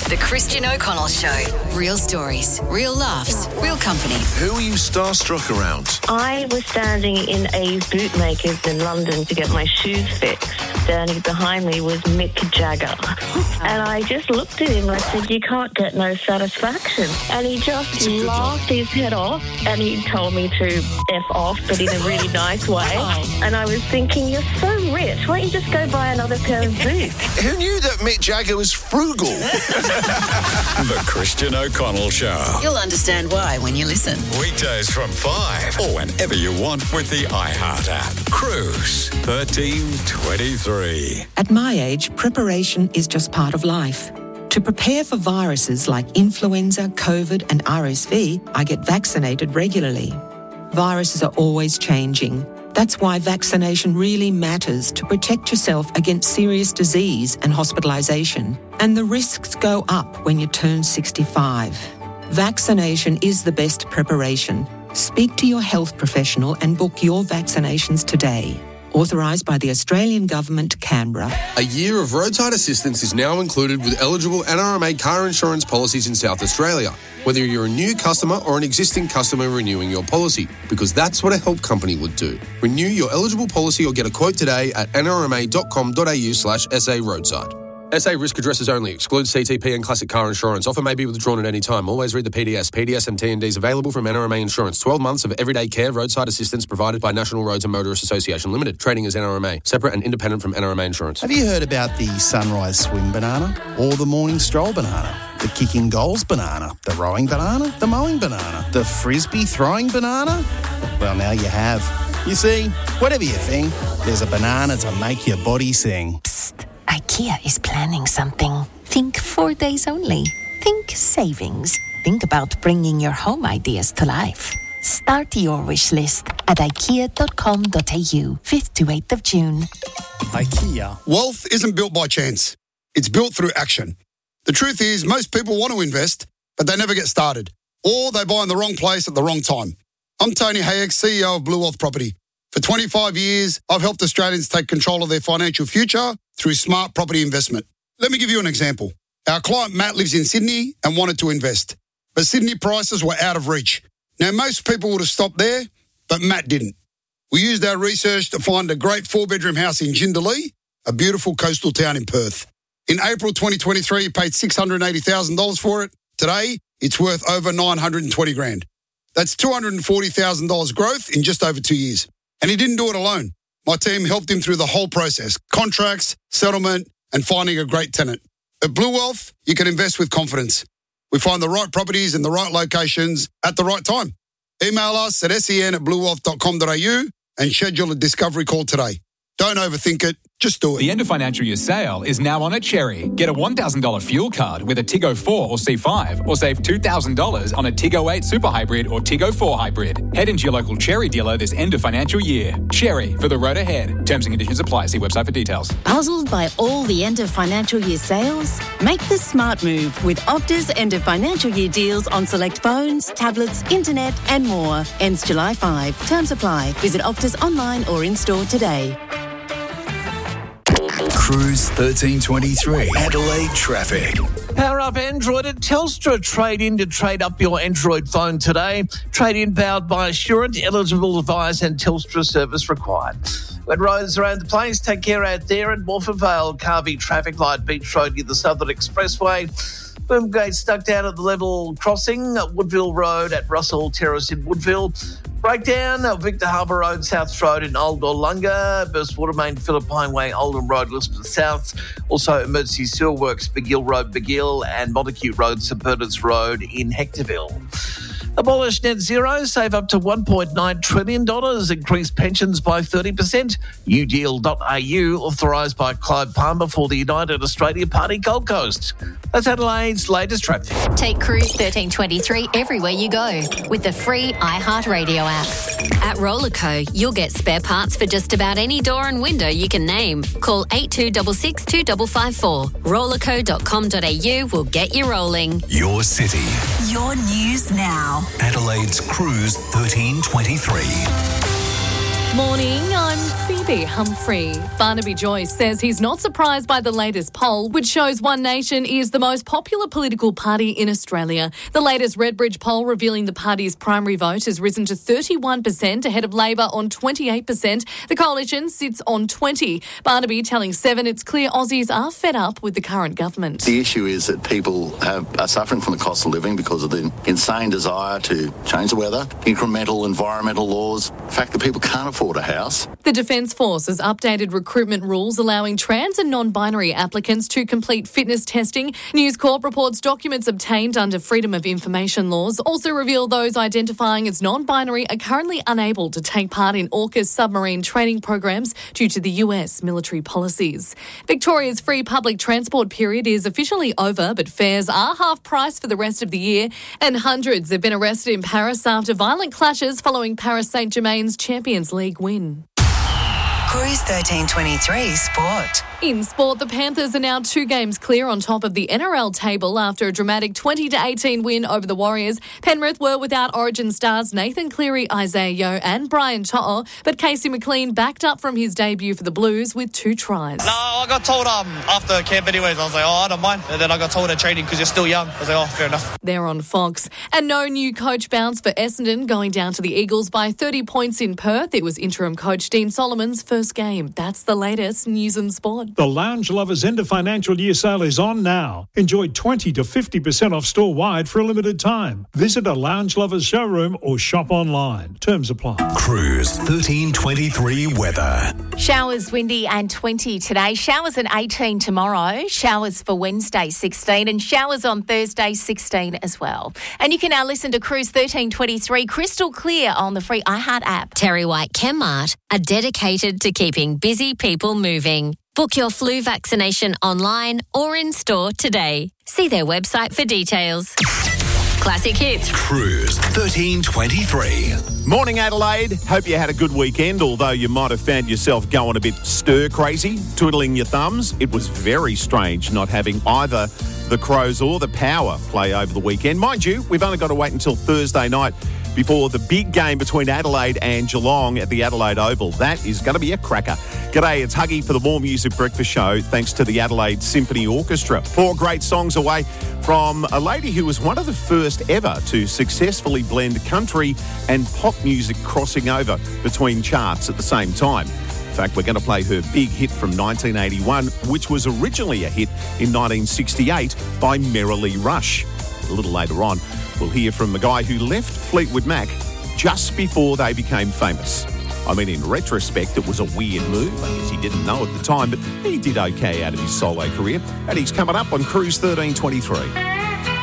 The Christian O'Connell Show. Real stories, real laughs, real company. Who are you starstruck around? I was standing in a bootmaker's in London to get my shoes fixed. Standing behind me was Mick Jagger. And I just looked at him and I said, "You can't get no satisfaction." And he just laughed his head off and he told me to F off, but in a really nice way. And I was thinking, you're so rich. Why don't you just go buy another pair of boots? Who knew that Mick Jagger was frugal? The Christian O'Connell Show. You'll understand why when you listen. Weekdays from 5 or whenever you want with the iHeart app. Cruise 1323. At my age, preparation is just part of life. To prepare for viruses like influenza, COVID and RSV, I get vaccinated regularly. Viruses are always changing. That's why vaccination really matters to protect yourself against serious disease and hospitalisation. And the risks go up when you turn 65. Vaccination is the best preparation. Speak to your health professional and book your vaccinations today. Authorised by the Australian Government, Canberra. A year of roadside assistance is now included with eligible NRMA car insurance policies in South Australia, whether you're a new customer or an existing customer renewing your policy, because that's what a help company would do. Renew your eligible policy or get a quote today at nrma.com.au/SA roadside. SA risk addresses only. Excludes CTP and classic car insurance. Offer may be withdrawn at any time. Always read the PDS. PDS and T&Ds available from NRMA Insurance. 12 months of everyday care, roadside assistance provided by National Roads and Motorists Association Limited. Trading as NRMA. Separate and independent from NRMA Insurance. Have you heard about the sunrise swim banana? Or the morning stroll banana? The kicking goals banana? The rowing banana? The mowing banana? The frisbee throwing banana? Well, now you have. You see, whatever you think, there's a banana to make your body sing. Psst. IKEA is planning something. Think 4 days only. Think savings. Think about bringing your home ideas to life. Start your wish list at ikea.com.au, 5th to 8th of June. IKEA. Wealth isn't built by chance. It's built through action. The truth is, most people want to invest, but they never get started. Or they buy in the wrong place at the wrong time. I'm Tony Hayek, CEO of Blue Wealth Property. For 25 years, I've helped Australians take control of their financial future through smart property investment. Let me give you an example. Our client Matt lives in Sydney and wanted to invest, but Sydney prices were out of reach. Now, most people would have stopped there, but Matt didn't. We used our research to find a great 4-bedroom house in Jindalee, a beautiful coastal town in Perth. In April 2023, he paid $680,000 for it. Today, it's worth over $920,000. That's $240,000 growth in just over 2 years. And he didn't do it alone. My team helped him through the whole process, contracts, settlement, and finding a great tenant. At Blue Wealth, you can invest with confidence. We find the right properties in the right locations at the right time. Email us at sen@bluewealth.com.au and schedule a discovery call today. Don't overthink it. Just do it. The end of financial year sale is now on at Cherry. Get a $1,000 fuel card with a Tiggo 4 or C5 or save $2,000 on a Tiggo 8 Super Hybrid or Tiggo 4 Hybrid. Head into your local Cherry dealer this end of financial year. Cherry, for the road ahead. Terms and conditions apply. See website for details. Puzzled by all the end of financial year sales? Make the smart move with Opta's end of financial year deals on select phones, tablets, internet and more. Ends July 5. Terms apply. Visit Opta's online or in-store today. Cruise 1323. Adelaide traffic. Power up Android at Telstra. Trade in to trade up your Android phone today. Trade in powered by Assurant. Eligible device and Telstra service required. Wet roads around the place. Take care out there at Morphett Vale. Carvey traffic light, Beach Road near the Southern Expressway. Boomgate stuck down at the level crossing. Woodville Road at Russell Terrace in Woodville. Breakdown, Victor Harbour Road, South Road in Old Orlunga. Burst Water Main, Philippine Way, Oldham Road, Elizabeth South. Also, emergency sewer works, Big Hill Road, Big Hill, and Montacute Road, St Bernard's Road in Hectorville. Abolish net zero, save up to $1.9 trillion, increase pensions by 30%. newdeal.au, authorised by Clive Palmer for the United Australia Party Gold Coast. That's Adelaide's latest traffic. Take Cruise 1323 everywhere you go with the free iHeartRadio app. At Rollerco, you'll get spare parts for just about any door and window you can name. Call 8266 2554. Rollerco.com.au will get you rolling. Your city. Your news now. Adelaide's Cruise 1323. Morning, I'm Phoebe Humphrey. Barnaby Joyce says he's not surprised by the latest poll, which shows One Nation is the most popular political party in Australia. The latest Redbridge poll revealing the party's primary vote has risen to 31%, ahead of Labor on 28%. The coalition sits on 20%. Barnaby telling Seven it's clear Aussies are fed up with the current government. The issue is that people are suffering from the cost of living because of the insane desire to change the weather, incremental environmental laws, the fact that people can't afford a house. The Defence Force has updated recruitment rules allowing trans and non-binary applicants to complete fitness testing. News Corp reports documents obtained under Freedom of Information laws also reveal those identifying as non-binary are currently unable to take part in AUKUS submarine training programs due to the US military policies. Victoria's free public transport period is officially over, but fares are half price for the rest of the year, and hundreds have been arrested in Paris after violent clashes following Paris Saint-Germain's Champions League win. Cruise 1323 Sport. In sport, the Panthers are now 2 games clear on top of the NRL table after a dramatic 20-18 win over the Warriors. Penrith were without Origin stars Nathan Cleary, Isaiah Yeo and Brian To'o, but Casey McLean backed up from his debut for the Blues with 2 tries. No, I got told after camp anyways, I was like, I don't mind. And then I got told at training because you're still young. I was like, fair enough. They're on Fox. And no new coach bounce for Essendon, going down to the Eagles by 30 points in Perth. It was interim coach Dean Solomon's first game. That's the latest news and sport. The Lounge Lovers End of Financial Year sale is on now. Enjoy 20 to 50% off store-wide for a limited time. Visit a Lounge Lovers showroom or shop online. Terms apply. Cruise 1323 weather. Showers windy and 20 today. Showers at 18 tomorrow. Showers for Wednesday 16 and showers on Thursday 16 as well. And you can now listen to Cruise 1323 crystal clear on the free iHeart app. Terry White Chemmart are dedicated to keeping busy people moving. Book your flu vaccination online or in store today. See their website for details. Classic hits. Cruise 1323. Morning, Adelaide. Hope you had a good weekend, although you might have found yourself going a bit stir-crazy, twiddling your thumbs. It was very strange not having either the Crows or the Power play over the weekend. Mind you, we've only got to wait until Thursday night before the big game between Adelaide and Geelong at the Adelaide Oval. That is going to be a cracker. G'day, it's Huggy for the More Music Breakfast Show, thanks to the Adelaide Symphony Orchestra. 4 great songs away from a lady who was one of the first ever to successfully blend country and pop music crossing over between charts at the same time. In fact, we're going to play her big hit from 1981, which was originally a hit in 1968 by Merrily Rush. A little later on, we'll hear from the guy who left Fleetwood Mac just before they became famous. I mean, in retrospect, it was a weird move. I guess he didn't know at the time, but he did okay out of his solo career. And he's coming up on Cruise 1323.